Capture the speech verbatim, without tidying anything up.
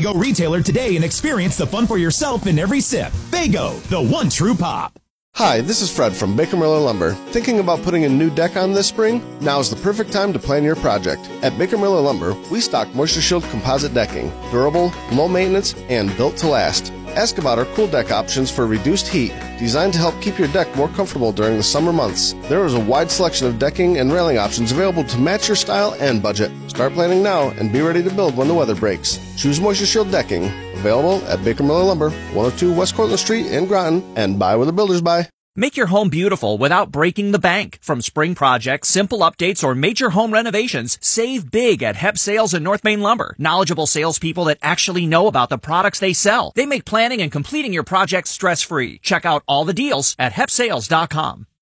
Faygo retailer today and experience the fun for yourself in every sip. Faygo, the one true pop. Hi, this is Fred from Baker Miller Lumber. Thinking about putting a new deck on this spring? Now is the perfect time to plan your project. At Baker Miller Lumber, we stock Moisture Shield composite decking, durable, low maintenance, and built to last. Ask about our cool deck options for reduced heat, designed to help keep your deck more comfortable during the summer months. There is a wide selection of decking and railing options available to match your style and budget. Start planning now and be ready to build when the weather breaks. Choose Moisture Shield decking, available at Baker Miller Lumber, one oh two West Cortlandt Street in Groton, and buy where the builders buy. Make your home beautiful without breaking the bank. From spring projects, simple updates, or major home renovations, save big at Hep Sales and North Main Lumber. Knowledgeable salespeople that actually know about the products they sell. They make planning and completing your projects stress-free. Check out all the deals at hep sales dot com.